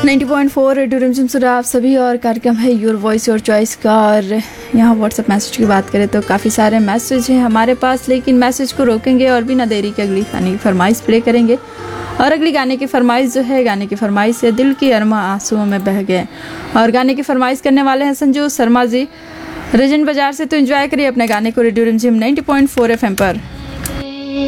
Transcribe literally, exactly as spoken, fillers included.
Ninety point फोर radio रिमझिम सुन रहे आप सभी और कार्यक्रम है योर वॉइस योर चॉइस का। और यहाँ व्हाट्सएप मैसेज की बात करें तो काफ़ी सारे मैसेज हैं हमारे पास, लेकिन मैसेज को रोकेंगे और बिना देरी के अगली गाने की फरमाइश प्ले करेंगे। और अगली गाने की फरमाइश जो है, गाने की फरमाइश है दिल की अरमा आंसुओं में बह गए। और गाने की फरमाइश करने वाले हैं संजू शर्मा जी रजन बाजार से। तो एंजॉय करिए अपने गाने को रेडियो रिमझिम नाइंटी पॉइंट फोर एफ एम पर।